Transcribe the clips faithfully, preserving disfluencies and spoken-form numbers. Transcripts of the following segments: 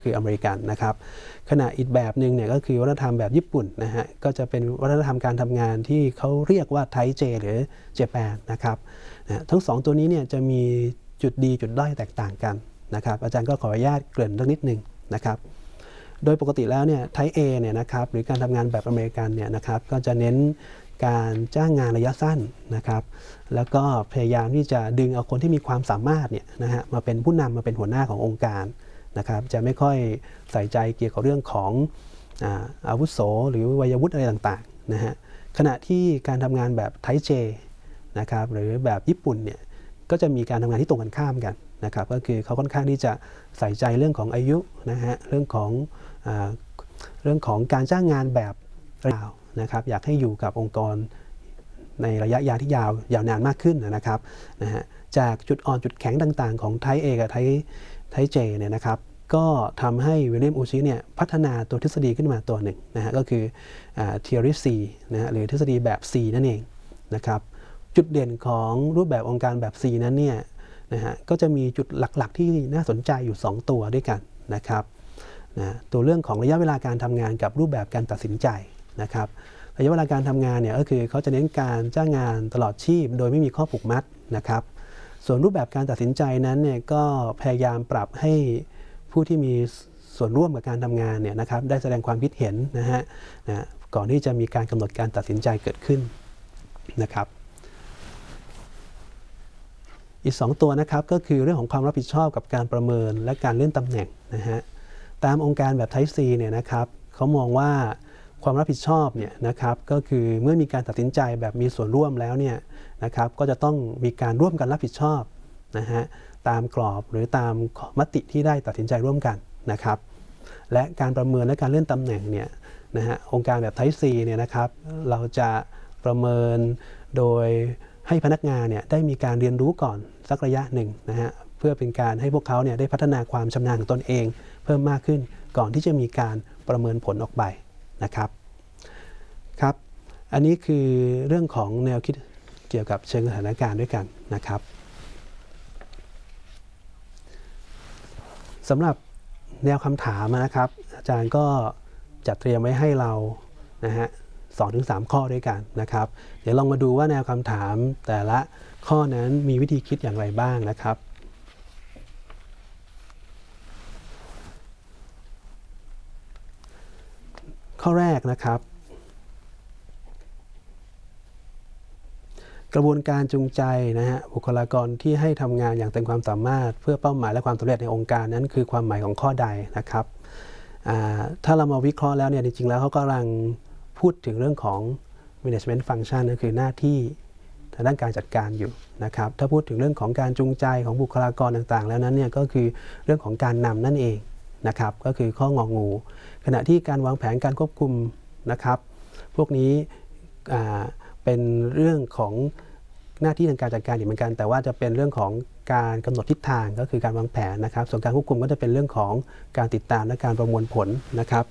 คืออเมริกันนะครับขณะอีกแบบหนึ่งเนี่ยก็คือวัฒนธรรมแบบญี่ปุ่นนะฮะก็จะเป็นวัฒนธรรมการทำงานที่เขาเรียกว่าไทเจหรือเจแปนนะครับนะทั้งสองตัวนี้เนี่ยจะมีจุดดีจุดด้อยแตกต่างกันนะครับอาจารย์ก็ขออนุญาตเกริ่นสักนิดหนึ่งนะครับโดยปกติแล้วเนี่ยไทเอเนี่ยนะครับหรือการทำงานแบบอเมริกันเนี่ยนะครับก็จะเน้นการจ้างงานระยะสั้นนะครับแล้วก็พยายามที่จะดึงเอาคนที่มีความสามารถเนี่ยนะฮะมาเป็นผู้นำมาเป็นหัวหน้าขององค์การนะครับจะไม่ค่อยใส่ใจเกี่ยวกับเรื่องของอาอาวุโสหรือวัยวุฒิอะไรต่างๆนะฮะขณะที่การทำงานแบบไทเจนะครับหรือแบบญี่ปุ่นเนี่ยก็จะมีการทำงานที่ตรงกันข้ามกันนะครับก็คือเขาค่อนข้างที่จะใส่ใจเรื่องของอายุนะฮะเรื่องของอาเรื่องของการจ้างงานแบบยาวนะครับอยากให้อยู่กับองค์กรในระยะยาวที่ยาวยาวนานมากขึ้นนะครับนะฮะจากจุดอ่อนจุดแข็งต่างๆของไทเอกับไทไทเจเนี่ยนะครับก็ทำให้วิลเลียมอูชิเนี่ยพัฒนาตัวทฤษฎีขึ้นมาตัวหนึ่งนะฮะก็คือ theory C นะฮะหรือทฤษฎีแบบ C นั่นเองนะครับจุดเด่นของรูปแบบองค์การแบบ C นั้นเนี่ยนะฮะก็จะมีจุดหลักๆที่น่าสนใจอยู่สองตัวด้วยกันนะครับนะตัวเรื่องของระยะเวลาการทำงานกับรูปแบบการตัดสินใจนะครับระยะเวลาการทำงานเนี่ยก็คือเขาจะเน้นการจ้างงานตลอดชีพโดยไม่มีข้อผูกมัดนะครับส่วนรูปแบบการตัดสินใจนั้นเนี่ยก็พยายามปรับให้ผู้ที่มีส่วนร่วมกับการทำงานเนี่ยนะครับได้แสดงความคิดเห็นนะฮะนะก่อนที่จะมีการกำหนดการตัดสินใจเกิดขึ้นนะครับอีกสองตัวนะครับก็คือเรื่องของความรับผิดชอบกับการประเมินและการเลื่อนตำแหน่งนะฮะตามองค์การแบบไทป์ C เนี่ยนะครับเขามองว่าความรับผิดชอบเนี่ยนะครับก็คือเมื่อมีการตัดสินใจแบบมีส่วนร่วมแล้วเนี่ยนะครับก็จะต้องมีการร่วมกันรับผิดชอบนะฮะตามกรอบหรือตามมติที่ได้ตัดสินใจร่วมกันนะครับและการประเมินและการเลื่อนตำแหน่งเนี่ยนะฮะองค์การแบบไทป์ C เนี่ยนะครับเราจะประเมินโดยให้พนักงานเนี่ยได้มีการเรียนรู้ก่อนสักระยะหนึ่งนะฮะเพื่อเป็นการให้พวกเขาเนี่ยได้พัฒนาความชำนาญของตนเองเพิ่มมากขึ้นก่อนที่จะมีการประเมินผลออกไปนะครับครับอันนี้คือเรื่องของแนวคิดเกี่ยวกับเชิงสถานการณ์ด้วยกันนะครับสำหรับแนวคำถามนะครับอาจารย์ก็จัดเตรียมไว้ให้เรานะฮะสองถึงสามข้อด้วยกันนะครับเดี๋ยวลองมาดูว่าแนวคำถามแต่ละข้อนั้นมีวิธีคิดอย่างไรบ้างนะครับข้อแรกนะครับกระบวนการจูงใจนะฮะบุคลากรที่ให้ทำงานอย่างเต็มความสามารถเพื่อเป้าหมายและความสำเร็จในองค์การนั้นคือความหมายของข้อใดนะครับถ้าเรามาวิเคราะห์แล้วเนี่ยจริงๆแล้วเขากำลังพูดถึงเรื่องของ management function ก็คือหน้าที่ทางด้านการจัดการอยู่นะครับถ้าพูดถึงเรื่องของการจูงใจของบุคลากรต่างๆแล้วนั้นเนี่ยก็คือเรื่องของการนำนั่นเองนะครับก็คือข้ององูขณะที่การวางแผนการควบคุมนะครับพวกนี้เป็นเรื่องของหน้าที่ทางการจัดการเหมือนกันแต่ว่าจะเป็นเรื่องของการกำหนดทิศทางก็คือการวางแผนนะครับส่วนการควบคุมก็จะเป็นเรื่องของการติดตามและการประมวลผลนะครับ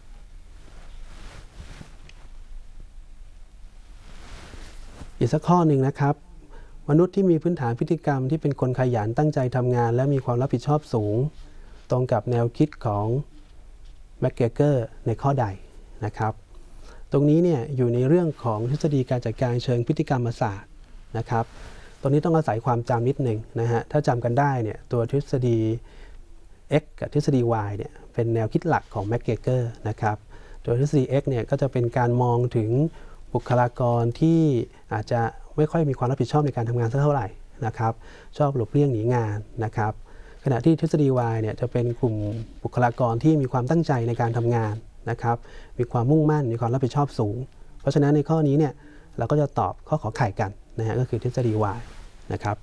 อีกสักข้อหนึ่งนะครับมนุษย์ที่มีพื้นฐานพฤติกรรมที่เป็นคนขยันตั้งใจทำงานและมีความรับผิดชอบสูงตรงกับแนวคิดของแมคเกรเกอร์ในข้อใดนะครับตรงนี้เนี่ยอยู่ในเรื่องของทฤษฎีการจัดการเชิงพฤติกรรมศาสตร์นะครับตรงนี้ต้องอาศัยความจำนิดหนึ่งนะฮะถ้าจำกันได้เนี่ยตัวทฤษฎี X กับทฤษฎี Y เนี่ยเป็นแนวคิดหลักของแมคเกรเกอร์นะครับตัวทฤษฎี X เนี่ยก็จะเป็นการมองถึงบุคลากรที่อาจจะไม่ค่อยมีความรับผิดชอบในการทำงานสักเท่าไหร่นะครับชอบหลบเลี่ยงหนีงานนะครับขณะที่ทฤษฎี Y เนี่ยจะเป็นกลุ่มบุคลากรที่มีความตั้งใจในการทำงานนะครับมีความมุ่งมั่นมีความรับผิดชอบสูงเพราะฉะนั้นในข้อนี้เนี่ยเราก็จะตอบข้อขอไข่กันนะฮะก็คือทฤษฎี Y นะครับ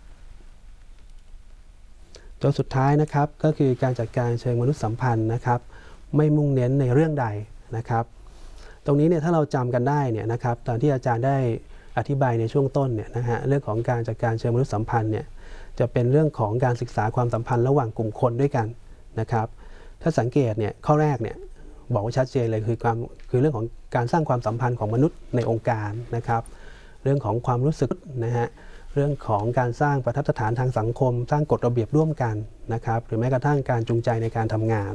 ตัวสุดท้ายนะครับก็คือการจัดการเชิงมนุษยสัมพันธ์นะครับไม่มุ่งเน้นในเรื่องใดนะครับตรงนี้เนี่ยถ้าเราจำกันได้เนี่ยนะครับตอนที่อาจารย์ได้อธิบายในช่วงต้นเนี่ยนะฮะเรื่องของการจัดการเชิงมนุษยสัมพันธ์เนี่ยจะเป็นเรื่องของการศึกษาความสัมพันธ์ระหว่างกลุ่มคนด้วยกันนะครับถ้าสังเกตเนี่ยข้อแรกเนี่ยบอกว่าชัดเจนเลยคือความคือเรื่องของการสร้างความสัมพันธ์ของมนุษย์ในองค์การนะครับเรื่องของความรู้สึกนะฮะเรื่องของการสร้างประทับฐานทางสังคมสร้างกฎระเบียบร่วมกันนะครับหรือแม้กระทั่งการจูงใจในการทำงาน